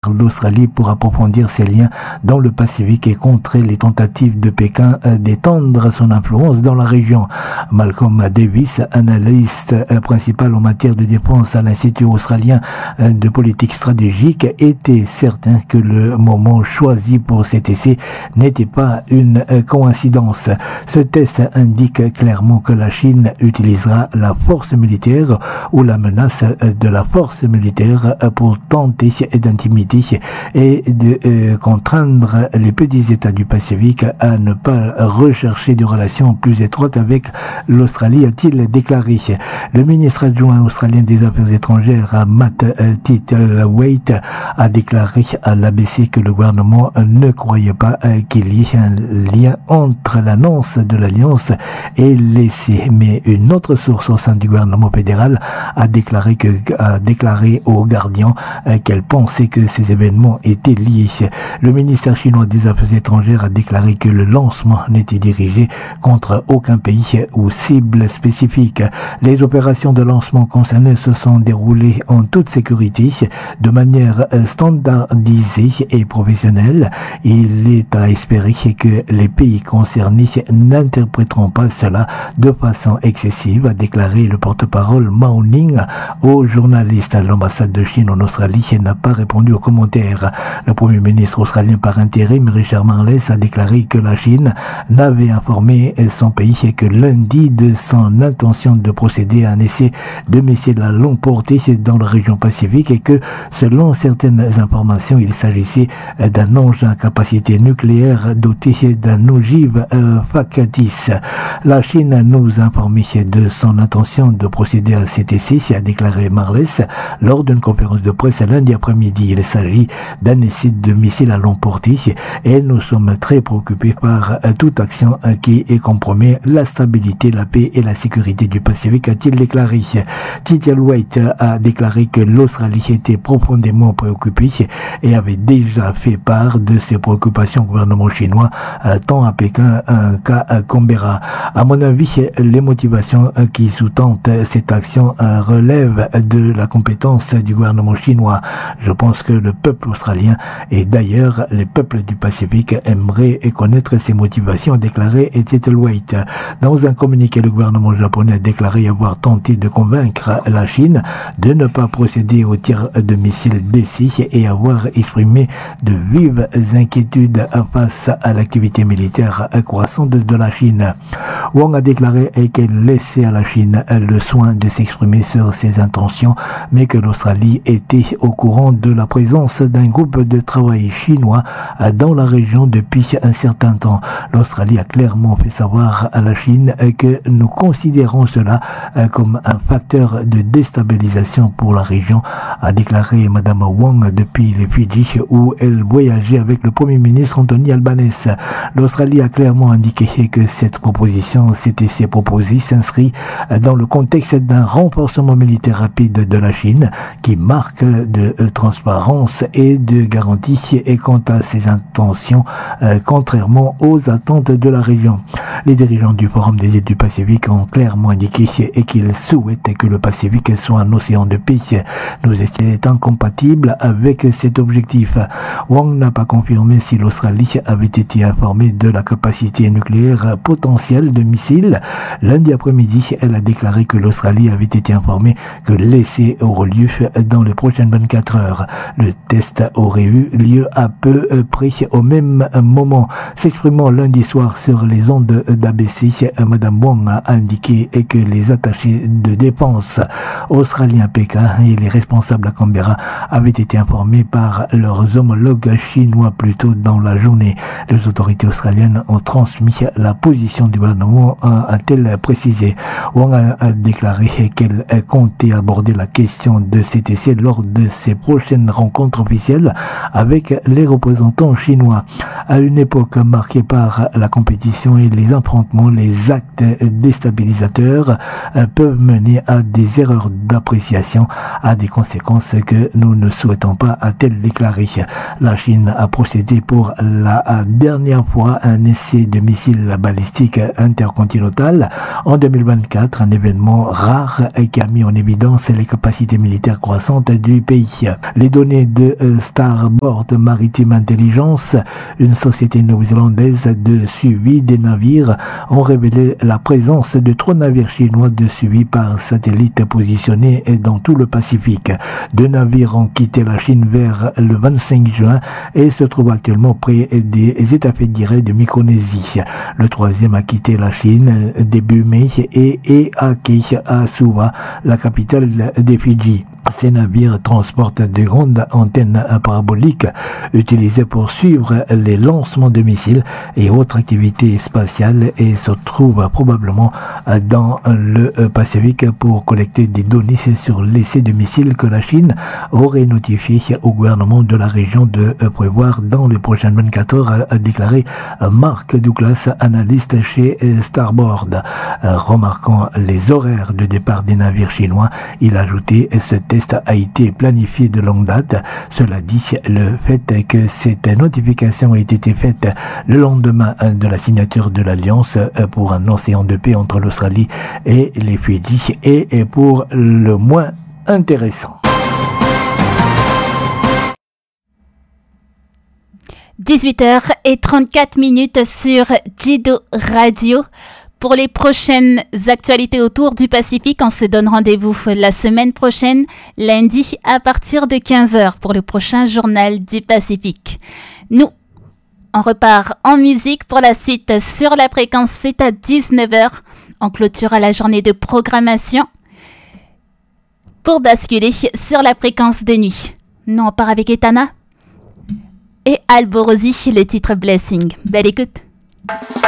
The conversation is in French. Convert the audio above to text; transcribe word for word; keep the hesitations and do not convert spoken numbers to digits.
vers l'Australie pour approfondir ses liens dans le Pacifique et contrer les tentatives de Pékin d'étendre son influence dans la région. Malcolm Davis, analyste principal en matière de défense à l'Institut australien de politique stratégique, était certain que le moment choisi pour cet essai n'était pas une coïncidence. Ce test indique clairement que la Chine utilisera la force militaire ou la menace de la force militaire pour tenter d'intimider et de euh, contraindre les petits États du Pacifique à ne pas rechercher de relations plus étroites avec l'Australie, a-t-il déclaré. Le ministre adjoint australien des Affaires étrangères, Matt Tittlethwaite, a déclaré à l'A B C que le gouvernement ne croyait pas qu'il y ait un lien entre l'annonce de l'Alliance et l'essai. Mais une autre source au sein du gouvernement fédéral a déclaré que a déclaré au Guardian qu'elle pensait que ces événements étaient liés. Le ministère chinois des Affaires étrangères a déclaré que le lancement n'était dirigé contre aucun pays ou cible spécifique. Les opérations de lancement concernées se sont déroulées en toute sécurité, de manière standardisée et professionnelle. Il est à espérer que les pays concernés n'interpréteront pas cela de façon excessive, a déclaré le porte-parole Mao Ning aux journalistes. L'ambassade de Chine en Australie n'a pas répondu aux commentaires. Le premier ministre australien par intérim, Richard Marles, a déclaré que la Chine n'avait informé son pays que lundi de son intention de procéder à un essai de missiles à longue portée dans la région Pacifique et que, selon certaines informations, il s'agissait d'un engin à capacité nucléaire doté d'un ogive euh, factice. La Chine nous a informé de son intention de procéder à cet essai, a déclaré Marles lors d'une conférence de presse lundi après-midi. Il s'agit d'un essai de missile à longue portée et nous sommes très préoccupés par toute action qui compromet la stabilité, la paix et la sécurité du Pacifique, a-t-il déclaré. Tittlethwaite a déclaré que l'Australie était profondément préoccupée et avait déjà fait part de ses préoccupations au gouvernement chinois, tant à Pékin qu'à Canberra. À mon avis, les motivations qui sous-tendent cette action relèvent de la compétence du gouvernement chinois. Je pense que le peuple australien et d'ailleurs les peuples du Pacifique aimeraient connaître ses motivations, a déclaré Tittlethwaite. Dans un communiqué, le gouvernement japonais a déclaré avoir tenté de convaincre la Chine de ne pas procéder au tir de missiles d'essai et avoir exprimé de vives inquiétudes face à l'activité militaire croissante de la Chine. Wang a déclaré qu'elle laissait à la Chine le soin de s'exprimer sur ses intentions, mais que l'Australie était au courant de la présence d'un groupe de travail chinois dans la région depuis un certain temps. L'Australie a clairement fait savoir à la Chine que nous considérons cela comme un facteur de déstabilisation pour la région, a déclaré Madame Wang depuis les Fidji où elle voyageait avec le Premier ministre Anthony Albanese. L'Australie a clairement indiqué que cette proposition, cet essai proposé, s'inscrit dans le contexte d'un renforcement militaire rapide de la Chine qui marque de transparence et de garantie et quant à ses intentions, euh, contrairement aux attentes de la région. Les dirigeants du Forum des îles du Pacifique ont clairement indiqué et qu'ils souhaitent que le Pacifique soit un océan de paix. Nous étions incompatibles avec cet objectif. Wang n'a pas confirmé si l'Australie avait été informée de la capacité nucléaire potentielle de missiles. Lundi après-midi, elle a déclaré que l'Australie avait été informée que l'essai aura lieu dans les prochaines vingt-quatre heures. Le test aurait eu lieu à peu près au même moment. S'exprimant lundi soir sur les ondes d'A B C, Madame Wang a indiqué que les attachés de défense australiens à Pékin et les responsables à Canberra avaient été informés par leurs homologues chinois plus tôt dans la journée. Les autorités australiennes ont transmis la position du gouvernement, a-t-elle précisé. Wang a déclaré qu'elle comptait aborder la question de cet essai lors de ses prochaines rencontres officielles avec les représentants chinois. À une époque marquée par la compétition et les affrontements, les actes déstabilisateurs peuvent mener à des erreurs d'appréciation, à des conséquences que nous ne souhaitons pas, a-t-elle déclaré. La Chine a procédé pour la dernière fois à un essai de missile balistique intercontinental en deux mille vingt-quatre, un événement rare qui a mis en évidence les capacités militaires croissantes du pays. Les données de de Starboard Maritime Intelligence, une société néo-zélandaise de suivi des navires, ont révélé la présence de trois navires chinois de suivi par satellite positionnés dans tout le Pacifique. Deux navires ont quitté la Chine vers le vingt-cinq juin et se trouvent actuellement près des États fédérés de Micronésie. Le troisième a quitté la Chine début mai et est à à Suva, la capitale des Fidji. Ces navires transportent de grandes antennes paraboliques utilisées pour suivre les lancements de missiles et autres activités spatiales et se trouvent probablement dans le Pacifique pour collecter des données sur l'essai de missiles que la Chine aurait notifié au gouvernement de la région de prévoir dans les prochaines vingt-quatre heures, a déclaré Mark Douglas, analyste chez Starboard. Remarquant les horaires de départ des navires chinois, il a ajouté ce test a été planifié de longue date. Cela dit, le fait que cette notification ait été faite le lendemain de la signature de l'Alliance pour un océan de paix entre l'Australie et les Fidji est pour le moins intéressant. dix-huit heures trente-quatre minutes sur Jido Radio. Pour les prochaines actualités autour du Pacifique, on se donne rendez-vous la semaine prochaine, lundi, à partir de quinze heures pour le prochain journal du Pacifique. Nous, on repart en musique pour la suite sur la fréquence, c'est à dix-neuf heures. On clôturera la journée de programmation pour basculer sur la fréquence de nuit. Nous, on part avec Etana et Alborosi, le titre Blessing. Belle écoute.